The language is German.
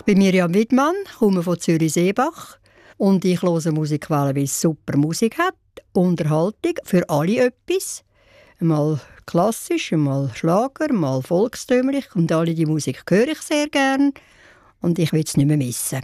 bin Mirjam Widmann, komme von Zürich-Seebach und ich höre Musikwellen, weil es super Musik hat. Unterhaltung für alle etwas. Mal klassisch, mal Schlager, mal volkstümlich und alle die Musik höre ich sehr gern und ich will es nicht mehr missen.